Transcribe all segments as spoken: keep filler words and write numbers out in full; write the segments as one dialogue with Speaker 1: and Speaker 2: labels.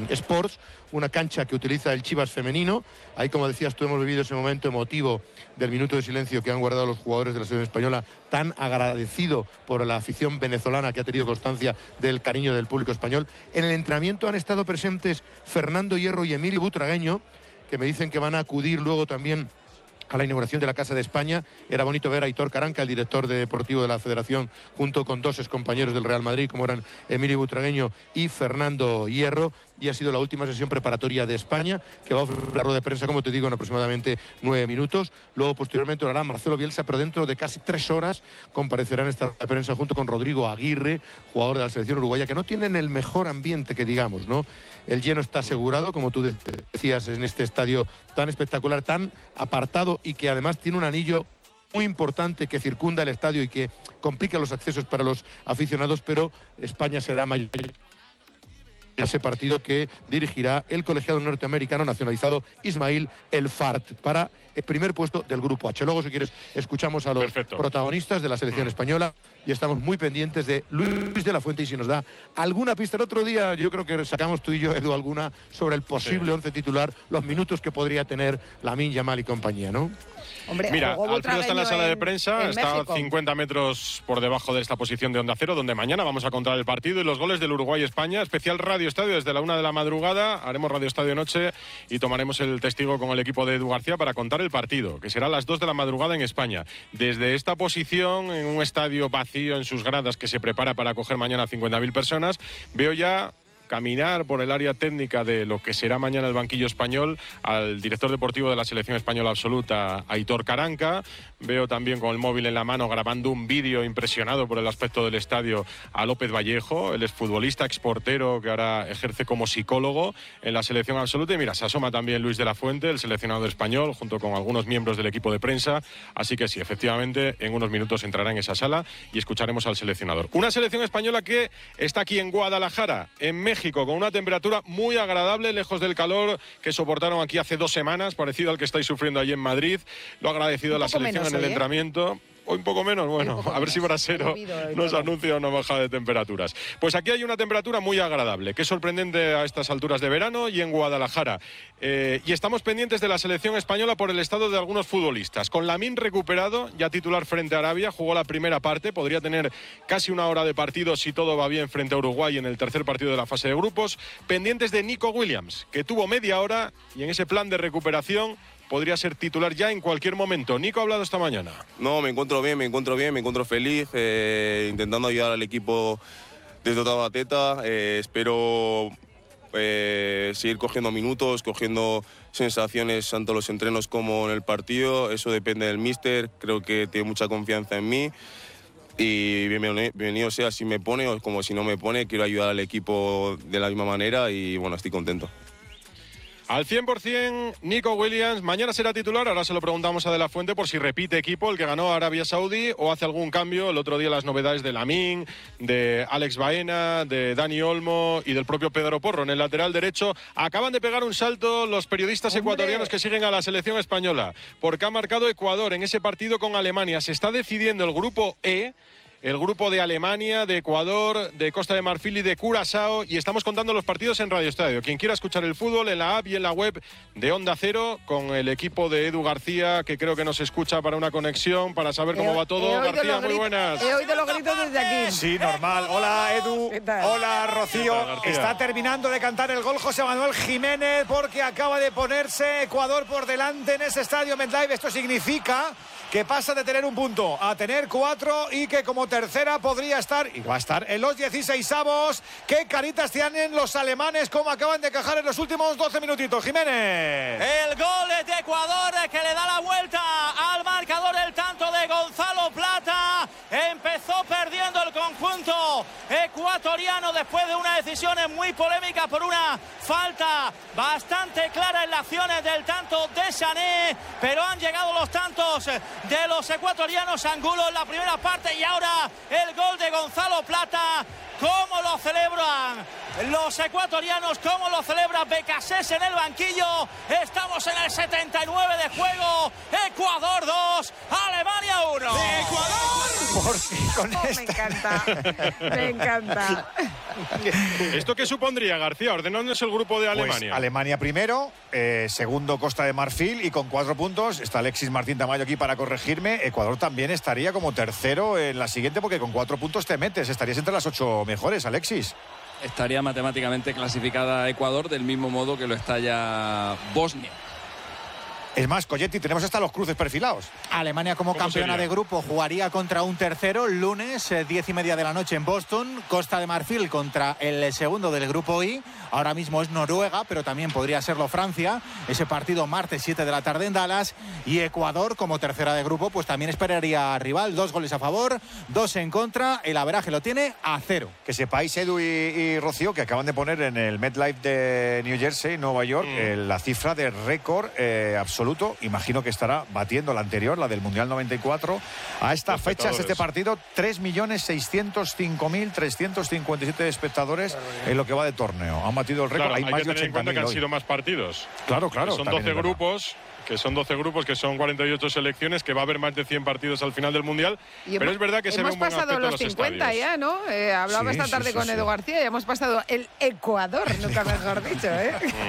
Speaker 1: Sports, una cancha que utiliza el Chivas femenino. Ahí, como decías tú, hemos vivido ese momento emotivo del minuto de silencio que han guardado los jugadores de la selección española, tan agradecido por la afición venezolana que ha tenido constancia del cariño del público español. En el entrenamiento han estado presentes Fernando Hierro y Emilio Butragueño, que me dicen que van a acudir luego también a la inauguración de la Casa de España. Era bonito ver a Aitor Caranca, el director de deportivo de la Federación, junto con dos excompañeros del Real Madrid, como eran Emilio Butragueño y Fernando Hierro. Y ha sido la última sesión preparatoria de España, que va a ofrecer la rueda de prensa, como te digo, en aproximadamente nueve minutos. Luego, posteriormente, lo hará Marcelo Bielsa, pero dentro de casi tres horas comparecerá en esta rueda de prensa junto con Rodrigo Aguirre, jugador de la selección uruguaya, que no tienen el mejor ambiente, que digamos, ¿no? El lleno está asegurado, como tú decías, en este estadio tan espectacular, tan apartado, y que además tiene un anillo muy importante que circunda el estadio y que complica los accesos para los aficionados, pero España será mayor ese partido que dirigirá el colegiado norteamericano nacionalizado Ismail El Fard para el primer puesto del grupo H. Luego, si quieres, escuchamos a los Perfecto. protagonistas de la selección española, y estamos muy pendientes de Luis de la Fuente, y si nos da alguna pista. El otro día yo creo que sacamos tú y yo, Edu, alguna sobre el posible sí. once titular, los minutos que podría tener Lamine Yamal y compañía, ¿no?
Speaker 2: Hombre, Mira, Alfredo está en la sala en, de prensa, está a cincuenta metros por debajo de esta posición de Onda Cero, donde mañana vamos a contar el partido y los goles del Uruguay-España. Especial Radio Estadio desde la una de la madrugada. Haremos Radio Estadio Noche y tomaremos el testigo con el equipo de Edu García para contar el partido, que será a las dos de la madrugada en España. Desde esta posición, en un estadio vacío en sus gradas que se prepara para acoger mañana a cincuenta mil personas, veo ya caminar por el área técnica de lo que será mañana el banquillo español al director deportivo de la selección española absoluta, Aitor Caranca. Veo también con el móvil en la mano grabando un vídeo, impresionado por el aspecto del estadio, a López Vallejo, el exfutbolista, exportero que ahora ejerce como psicólogo en la selección absoluta. Y mira, se asoma también Luis de la Fuente, el seleccionador español, junto con algunos miembros del equipo de prensa. Así que sí, efectivamente, en unos minutos entrará en esa sala y escucharemos al seleccionador. Una selección española que está aquí en Guadalajara, en México, con una temperatura muy agradable, lejos del calor que soportaron aquí hace dos semanas, parecido al que estáis sufriendo allí en Madrid. Lo ha agradecido la selección en el entrenamiento. Hoy un poco menos, bueno, poco a ver menos. si Brasero nos anuncia una bajada de temperaturas. Pues aquí hay una temperatura muy agradable, que es sorprendente a estas alturas de verano y en Guadalajara. Eh, y estamos pendientes de la selección española por el estado de algunos futbolistas. Con Lamine recuperado, ya titular frente a Arabia, jugó la primera parte, podría tener casi una hora de partido si todo va bien frente a Uruguay en el tercer partido de la fase de grupos. Pendientes de Nico Williams, que tuvo media hora y en ese plan de recuperación podría ser titular ya en cualquier momento. Nico ha hablado esta mañana.
Speaker 3: No, me encuentro bien, me encuentro bien, me encuentro feliz, eh, intentando ayudar al equipo desde toda la teta. Eh, espero eh, seguir cogiendo minutos, cogiendo sensaciones tanto en los entrenos como en el partido. Eso depende del míster, creo que tiene mucha confianza en mí. Y bienvenido, bienvenido sea si me pone o como si no me pone, quiero ayudar al equipo de la misma manera y bueno, estoy contento.
Speaker 2: Al cien por cien, Nico Williams, mañana será titular. Ahora se lo preguntamos a De la Fuente por si repite equipo, el que ganó a Arabia Saudí, o hace algún cambio. El otro día las novedades de Lamine, de Alex Baena, de Dani Olmo y del propio Pedro Porro en el lateral derecho. Acaban de pegar un salto los periodistas ¡Hombre! ecuatorianos que siguen a la selección española, porque ha marcado Ecuador en ese partido con Alemania. Se está decidiendo el grupo E, el grupo de Alemania, de Ecuador, de Costa de Marfil y de Curazao, y estamos contando los partidos en Radio Estadio. Quien quiera escuchar el fútbol en la app y en la web de Onda Cero, con el equipo de Edu García, que creo que nos escucha para una conexión, para saber cómo va todo. García, muy buenas.
Speaker 4: He oído los gritos desde aquí.
Speaker 5: Sí, normal. Hola, Edu. Hola, Rocío. Está terminando de cantar el gol José Manuel Jiménez, porque acaba de ponerse Ecuador por delante en ese estadio MetLife. Esto significa que pasa de tener un punto a tener cuatro y que como tercera podría estar, y va a estar en los dieciseisavos. Qué caritas tienen los alemanes, como acaban de cajar en los últimos doce minutitos. Jiménez.
Speaker 6: El gol es de Ecuador, que le da la vuelta al marcador, el tanto de Gonzalo Plata. Empezó perdiendo el conjunto ecuatoriano después de una decisión muy polémica por una falta bastante clara en las acciones del tanto de Sané, pero han llegado los tantos de los ecuatorianos. Angulo en la primera parte y ahora el gol de Gonzalo Plata. ¿Cómo lo celebran los ecuatorianos? ¿Cómo lo celebra Becasés en el banquillo? Estamos en el setenta y nueve de juego. Ecuador dos, Alemania uno.
Speaker 5: ¡Ecuador! Porque con
Speaker 4: oh,
Speaker 5: esta...
Speaker 4: Me encanta, me encanta.
Speaker 2: ¿Esto qué supondría, García? Ordenándonos el grupo de Alemania.
Speaker 5: Pues Alemania primero, eh, segundo Costa de Marfil y con cuatro puntos. Está Alexis Martín Tamayo aquí para corregirme. Ecuador también estaría como tercero en la siguiente porque con cuatro puntos te metes. Estarías entre las ocho mejores, Alexis.
Speaker 4: Estaría matemáticamente clasificada Ecuador del mismo modo que lo está ya Bosnia.
Speaker 5: Es más, Colletti, tenemos hasta los cruces perfilados.
Speaker 7: Alemania como campeona
Speaker 2: sería?
Speaker 7: de grupo jugaría contra un tercero lunes, eh, diez y media de la noche en Boston. Costa de Marfil contra el segundo del grupo I. Ahora mismo es Noruega, pero también podría serlo Francia. Ese partido martes siete de la tarde en Dallas. Y Ecuador como tercera de grupo, pues también esperaría rival. Dos goles a favor, dos en contra. El averaje lo tiene a cero.
Speaker 5: Que sepáis, Edu y, y Rocío, que acaban de poner en el MetLife de New Jersey, Nueva York, mm. eh, la cifra de récord eh, absoluto. Imagino que estará batiendo la anterior, la del Mundial noventa y cuatro. A esta fecha, este partido, tres millones seiscientos cinco mil trescientos cincuenta y siete espectadores en lo que va de torneo. Han batido el récord.
Speaker 2: Claro,
Speaker 5: hay,
Speaker 2: hay
Speaker 5: más
Speaker 2: que
Speaker 5: de
Speaker 2: tener en cuenta que han
Speaker 5: hoy.
Speaker 2: sido más partidos.
Speaker 5: Claro, claro.
Speaker 2: Que son doce grupos. Que son doce grupos, que son cuarenta y ocho selecciones, que va a haber más de cien partidos al final del Mundial.
Speaker 8: Y
Speaker 2: pero
Speaker 8: hemos,
Speaker 2: es verdad que se ve un buen
Speaker 8: pasado
Speaker 2: aspecto
Speaker 8: los
Speaker 2: en
Speaker 8: cincuenta
Speaker 2: estadios.
Speaker 8: ya, ¿no? Eh, hablaba
Speaker 5: sí,
Speaker 8: esta tarde
Speaker 5: sí, sí,
Speaker 8: con
Speaker 5: sí.
Speaker 8: Edu García y hemos pasado el Ecuador, nunca mejor dicho, ¿eh?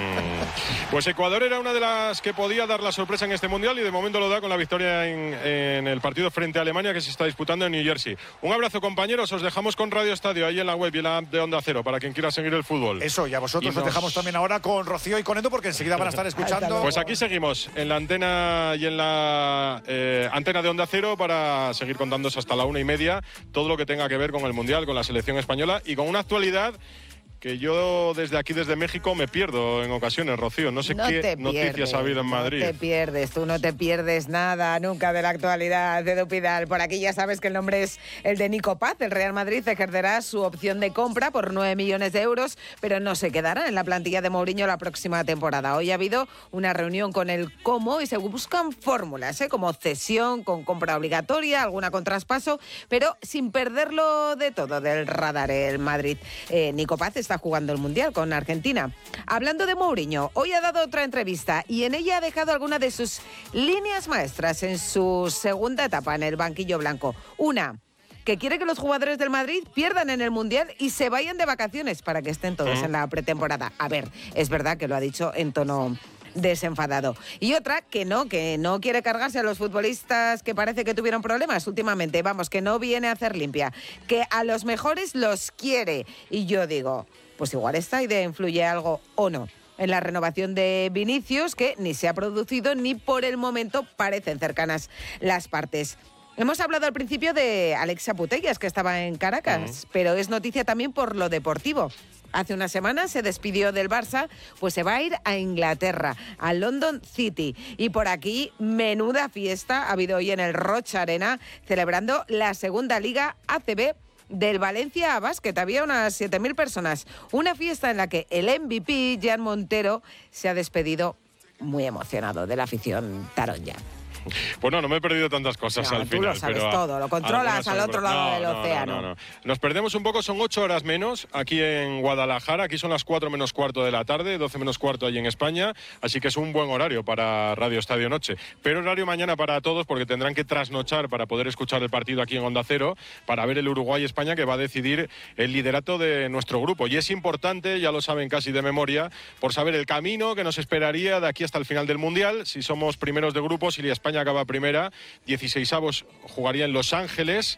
Speaker 2: Mm. Pues Ecuador era una de las que podía dar la sorpresa en este Mundial y de momento lo da con la victoria en, en el partido frente a Alemania que se está disputando en New Jersey. Un abrazo, compañeros. Os dejamos con Radio Estadio ahí en la web y en la app de Onda Cero para quien quiera seguir el fútbol.
Speaker 5: Eso, y a vosotros
Speaker 2: Y
Speaker 5: os
Speaker 2: nos...
Speaker 5: dejamos también ahora con Rocío y con Edu porque enseguida van a estar escuchando.
Speaker 2: Pues aquí seguimos en la antena y en la Eh, antena de Onda Cero para seguir contándoos hasta la una y media todo lo que tenga que ver con el Mundial, con la selección española y con una actualidad que yo desde aquí, desde México, me pierdo en ocasiones, Rocío. No sé
Speaker 8: no
Speaker 2: qué noticias
Speaker 8: pierdes,
Speaker 2: ha habido en Madrid.
Speaker 8: No te pierdes, tú no te pierdes nada nunca de la actualidad de Edu Pidal. Por aquí ya sabes que el nombre es el de Nico Paz. El Real Madrid ejercerá su opción de compra por nueve millones de euros, pero no se quedará en la plantilla de Mourinho la próxima temporada. Hoy ha habido una reunión con el Como y se buscan fórmulas, ¿eh? como cesión, con compra obligatoria, alguna con traspaso, pero sin perderlo de todo del radar el Madrid. Eh, Nico Paz está jugando el Mundial con Argentina. Hablando de Mourinho, hoy ha dado otra entrevista y en ella ha dejado algunas de sus líneas maestras en su segunda etapa en el banquillo blanco. Una, que quiere que los jugadores del Madrid pierdan en el Mundial y se vayan de vacaciones para que estén todos mm. en la pretemporada. A ver, es verdad que lo ha dicho en tono desenfadado. Y otra, que no, que no quiere cargarse a los futbolistas que parece que tuvieron problemas últimamente. Vamos, que no viene a hacer limpia. Que a los mejores los quiere. Y yo digo, pues igual esta idea influye algo o no en la renovación de Vinicius, que ni se ha producido ni por el momento parecen cercanas las partes. Hemos hablado al principio de Alexia Putellas, que estaba en Caracas, uh-huh. pero es noticia también por lo deportivo. Hace una semana se despidió del Barça, pues se va a ir a Inglaterra, a London City. Y por aquí, menuda fiesta ha habido hoy en el Rocha Arena, celebrando la segunda Liga A C B del Valencia a Básquet. Había unas siete mil personas. Una fiesta en la que el M V P, Jan Montero, se ha despedido muy emocionado de la afición taronja.
Speaker 2: Bueno, no me he perdido tantas cosas
Speaker 8: no,
Speaker 2: al
Speaker 8: tú
Speaker 2: final.
Speaker 8: lo sabes
Speaker 2: pero
Speaker 8: todo, lo controlas al otro lado
Speaker 2: no,
Speaker 8: del
Speaker 2: no,
Speaker 8: océano.
Speaker 2: No, no, no. Nos perdemos un poco, son ocho horas menos aquí en Guadalajara. Aquí son las cuatro menos cuarto de la tarde, doce menos cuarto allí en España. Así que es un buen horario para Radio Estadio Noche. Pero horario mañana para todos porque tendrán que trasnochar para poder escuchar el partido aquí en Onda Cero para ver el Uruguay-España que va a decidir el liderato de nuestro grupo. Y es importante, ya lo saben casi de memoria, por saber el camino que nos esperaría de aquí hasta el final del Mundial. Si somos primeros de grupo, si España acaba primera, dieciseisavos jugaría en Los Ángeles,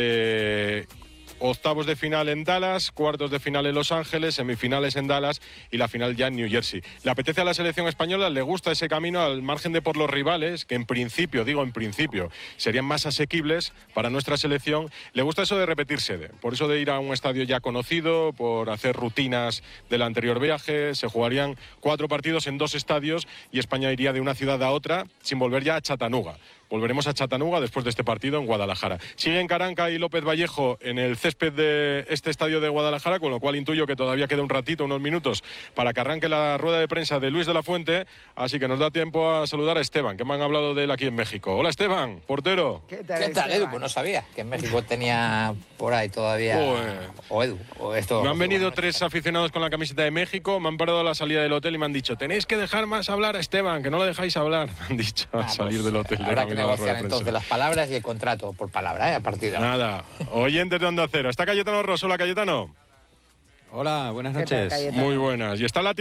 Speaker 2: eh, octavos de final en Dallas, cuartos de final en Los Ángeles, semifinales en Dallas y la final ya en New Jersey. Le apetece a la selección española, le gusta ese camino al margen de por los rivales, que en principio, digo en principio, serían más asequibles para nuestra selección. Le gusta eso de repetir sede, por eso de ir a un estadio ya conocido, por hacer rutinas del anterior viaje. Se jugarían cuatro partidos en dos estadios y España iría de una ciudad a otra sin volver ya a Chattanooga. Volveremos a Chattanooga después de este partido en Guadalajara. Siguen Caranca y López Vallejo en el césped de este estadio de Guadalajara, con lo cual intuyo que todavía queda un ratito, unos minutos, para que arranque la rueda de prensa de Luis de la Fuente. Así que nos da tiempo a saludar a Esteban, que me han hablado de él aquí en México. Hola, Esteban, portero.
Speaker 9: ¿Qué tal, ¿Qué tal Edu? Pues no sabía que en México tenía por ahí todavía... Pues... O Edu, o esto...
Speaker 2: Me han venido tres aficionados con la camiseta de México, me han parado a la salida del hotel y me han dicho, tenéis que dejar más hablar a Esteban, que no lo dejáis hablar. Me han dicho ah, al salir pues, del hotel.
Speaker 9: Habrá que negociar entonces las palabras y el contrato por palabra, ¿eh? A partir de ahora.
Speaker 2: Nada, oyentes de Onda Cero. ¿Está Cayetano Rosso? Hola, Cayetano.
Speaker 10: Hola, buenas noches.
Speaker 2: Muy buenas. Y está la